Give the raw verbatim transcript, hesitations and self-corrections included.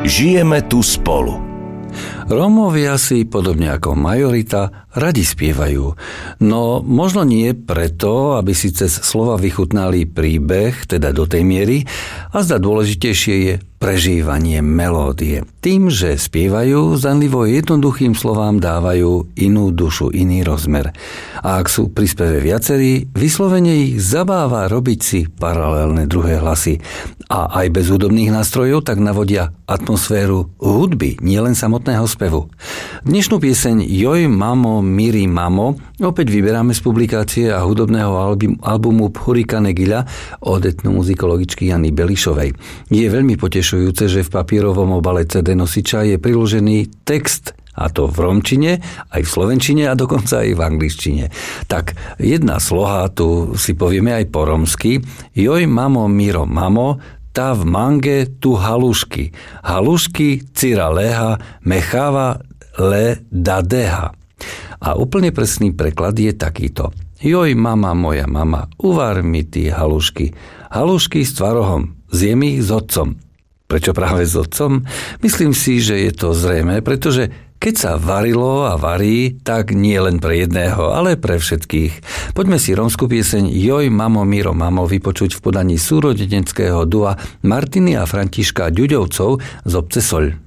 Žijeme tu spolu. Rómovia si, podobne ako majorita, radi spievajú. No možno nie preto, aby si cez slova vychutnali príbeh, teda do tej miery, a zda dôležitejšie je prežívanie melódie. Tým, že spievajú, zdanlivo jednoduchým slovám dávajú inú dušu, iný rozmer. A ak sú pri speve viacerí, vyslovene ich zabáva robiť si paralelné druhé hlasy. A aj bez hudobných nástrojov tak navodia atmosféru hudby, nielen samotného spevu. Dnešnú pieseň Joj mamo, miri mamo opäť vyberáme z publikácie a hudobného albumu Pchurika Negila od etnomuzikologičky Jany Belišovej. Je veľmi potešujúce, že v papierovom obale cé dé nosiča je priložený text, a to v romčine, aj v slovenčine a dokonca aj v angličtine. Tak jedna sloha, tu si povieme aj po romsky. Joj mamo, miro mamo, tá v mange tu halušky. Halušky cira leha, mecháva le dadeha. A úplne presný preklad je takýto. Joj mama, moja mama, uvar mi ty halušky. Halušky s tvarohom, zjem ich s otcom. Prečo práve s otcom? Myslím si, že je to zrejmé, pretože keď sa varilo a varí, tak nie len pre jedného, ale pre všetkých. Poďme si rómsku pieseň Joj mamo, miro mamo vypočuť v podaní súrodeneckého dua Martiny a Františka Ďuďovcov z obce Soľ.